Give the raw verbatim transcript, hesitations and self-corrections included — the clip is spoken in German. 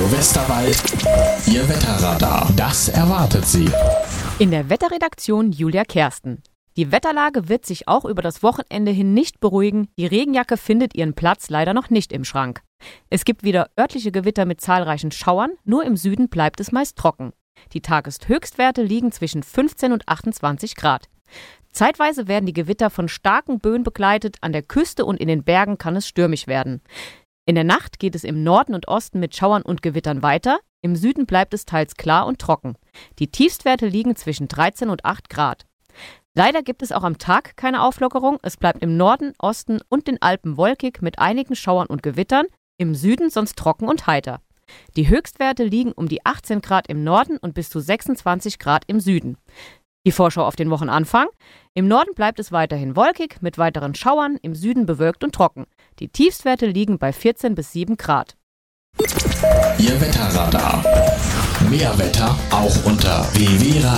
Radio Westerwald, Ihr Wetterradar. Das erwartet Sie. In der Wetterredaktion Julia Kersten. Die Wetterlage wird sich auch über das Wochenende hin nicht beruhigen. Die Regenjacke findet ihren Platz leider noch nicht im Schrank. Es gibt wieder örtliche Gewitter mit zahlreichen Schauern, nur im Süden bleibt es meist trocken. Die Tageshöchstwerte liegen zwischen fünfzehn und achtundzwanzig Grad. Zeitweise werden die Gewitter von starken Böen begleitet, an der Küste und in den Bergen kann es stürmisch werden. In der Nacht geht es im Norden und Osten mit Schauern und Gewittern weiter, im Süden bleibt es teils klar und trocken. Die Tiefstwerte liegen zwischen dreizehn und acht Grad. Leider gibt es auch am Tag keine Auflockerung, es bleibt im Norden, Osten und den Alpen wolkig mit einigen Schauern und Gewittern, im Süden sonst trocken und heiter. Die Höchstwerte liegen um die achtzehn Grad im Norden und bis zu sechsundzwanzig Grad im Süden. Die Vorschau auf den Wochenanfang. Im Norden bleibt es weiterhin wolkig mit weiteren Schauern, im Süden bewölkt und trocken. Die Tiefstwerte liegen bei vierzehn bis sieben Grad. Ihr Wetterradar. Mehr Wetter auch unter w w w punkt